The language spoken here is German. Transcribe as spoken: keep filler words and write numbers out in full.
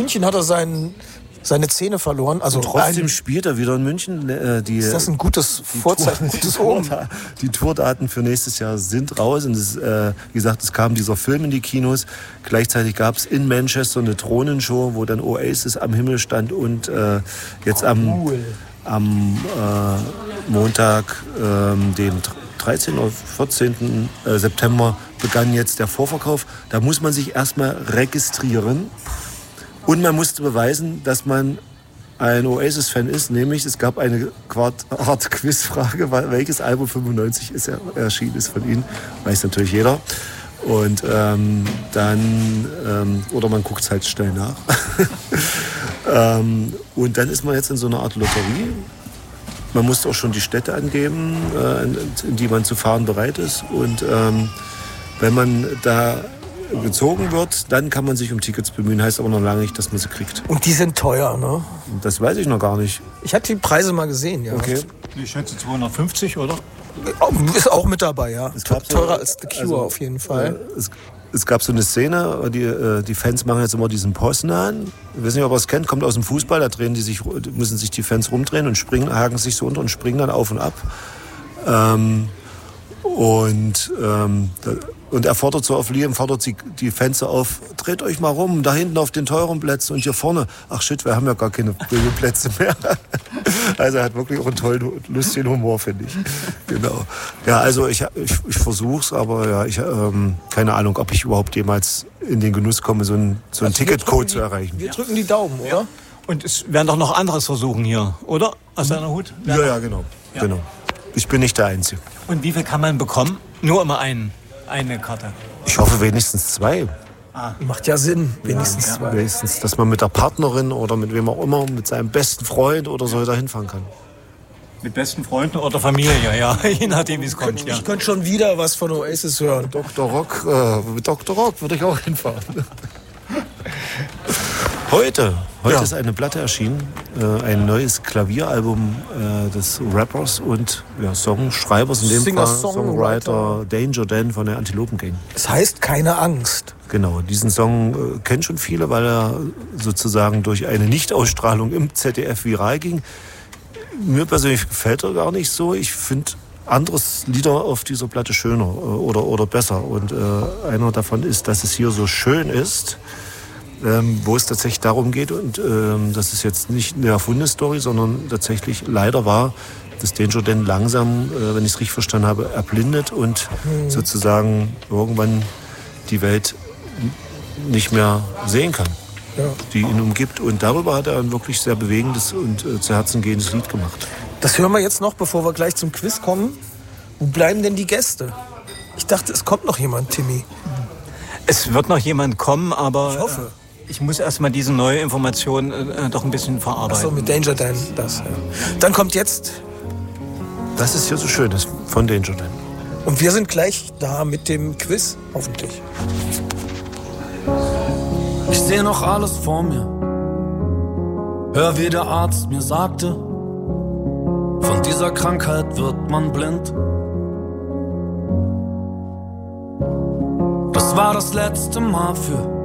München hat er seinen, seine Zähne verloren. Also und trotzdem ein, spielt er wieder in München. Äh, die, ist das ein gutes Vorzeichen, ein gutes Omen? Die Tourdaten für nächstes Jahr sind raus. Und es, äh, wie gesagt, es kam dieser Film in die Kinos. Gleichzeitig gab es in Manchester eine Drohnenshow, wo dann Oasis am Himmel stand. Und äh, jetzt am, cool. am äh, Montag, äh, dem dreizehnten oder vierzehnten September, begann jetzt der Vorverkauf. Da muss man sich erstmal registrieren. Und man musste beweisen, dass man ein Oasis-Fan ist. Nämlich, es gab eine Art Quizfrage, welches Album fünfundneunzig ist er, erschienen ist von ihnen. Weiß natürlich jeder. Und ähm, dann, ähm, oder man guckt es halt schnell nach. ähm, und dann ist man jetzt in so einer Art Lotterie. Man musste auch schon die Städte angeben, äh, in, in die man zu fahren bereit ist. Und ähm, wenn man da gezogen wird, dann kann man sich um Tickets bemühen. Heißt aber noch lange nicht, dass man sie kriegt. Und die sind teuer, ne? Das weiß ich noch gar nicht. Ich hatte die Preise mal gesehen, ja. Okay. Ich schätze zweihundertfünfzig, oder? Ist auch mit dabei, ja. Es gab Teurer so, als The Cure also, auf jeden Fall. Äh, es, es gab so eine Szene, die, äh, die Fans machen jetzt immer diesen Poznan. Ich weiß nicht, ob ihr es kennt, kommt aus dem Fußball, da drehen die sich, müssen sich die Fans rumdrehen und springen, haken sich so unter und springen dann auf und ab. Ähm, und ähm, da, Und er fordert so auf Liam, fordert sie, die Fans auf, dreht euch mal rum, da hinten auf den teuren Plätzen und hier vorne. Ach shit, wir haben ja gar keine billigen Plätze mehr. Also er hat wirklich auch einen tollen, lustigen Humor, finde ich. Genau. Ja, also ich, ich, ich versuch's, aber ja, ich ähm, keine Ahnung, ob ich überhaupt jemals in den Genuss komme, so einen so einen Also Ticketcode zu erreichen. Wir drücken die Daumen, oder? Ja. Und es werden doch noch anderes versuchen hier, oder? Aus deiner Hut? Ja, ja, genau. Ja. genau. Ich bin nicht der Einzige. Und wie viel kann man bekommen? Nur immer einen, eine Karte. Ich hoffe wenigstens zwei. Ah. Macht ja Sinn, wenigstens Ja, zwei. wenigstens, dass man mit der Partnerin oder mit wem auch immer, mit seinem besten Freund oder so da hinfahren kann. Mit besten Freunden oder Familie, ja. Je nachdem, wie es kommt. Ja. Ich könnte schon wieder was von Oasis hören. Doktor Rock, äh, mit Doktor Rock würde ich auch hinfahren. Heute, heute Ja. ist eine Platte erschienen, äh, ein neues Klavieralbum äh, des Rappers und ja, Songschreibers, in dem Singer, Fall Songwriter. Songwriter Danger Dan von der Antilopen Gang. Es heißt keine Angst. Genau, diesen Song äh, kennen schon viele, weil er sozusagen durch eine Nichtausstrahlung im Z D F viral ging. Mir persönlich gefällt er gar nicht so. Ich finde anderes Lieder auf dieser Platte schöner äh, oder, oder besser. Und äh, einer davon ist, dass es hier so schön ist, ähm, wo es tatsächlich darum geht. Und ähm, das ist jetzt nicht eine erfundene Story, sondern tatsächlich leider war, dass Danger Dan langsam, äh, wenn ich es richtig verstanden habe, erblindet und mhm. sozusagen irgendwann die Welt nicht mehr sehen kann, Ja. die ihn umgibt. Und darüber hat er ein wirklich sehr bewegendes und äh, zu Herzen gehendes Lied gemacht. Das hören wir jetzt noch, bevor wir gleich zum Quiz kommen. Wo bleiben denn die Gäste? Ich dachte, es kommt noch jemand, Timmy. Es wird noch jemand kommen, aber Ich hoffe. äh, ich muss erstmal diese neue Information äh, doch ein bisschen verarbeiten. Achso, mit Danger Dan, das. Ja. Dann kommt jetzt, Das ist hier so schön, das von Danger Dan. und wir sind gleich da mit dem Quiz, hoffentlich. Ich sehe noch alles vor mir. Hör, wie der Arzt mir sagte, von dieser Krankheit wird man blind. Das war das letzte Mal für